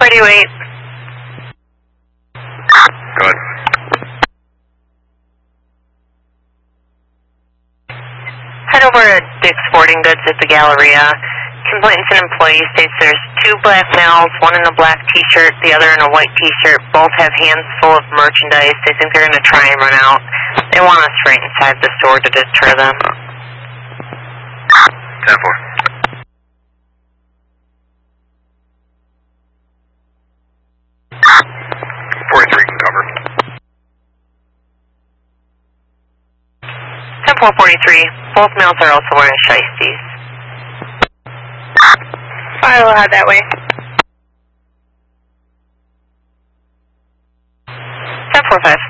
Ready, wait. Good. Head over to Dick's Sporting Goods at the Galleria. Complaints an employee states there's two black males, one in a black t-shirt, the other in a white t-shirt. Both have hands full of merchandise. They think they're going to try and run out. They want us right inside the store to deter them. 10-4. Can cover. 10-4-43. Both males are also wearing shiesties. I'll head that way. 10-4-5.